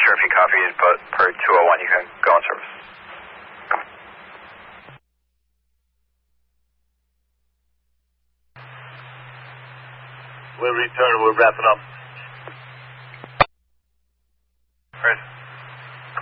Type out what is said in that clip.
sure if you copied, but per 201 you can go on service. We'll return. We're wrapping up. Right.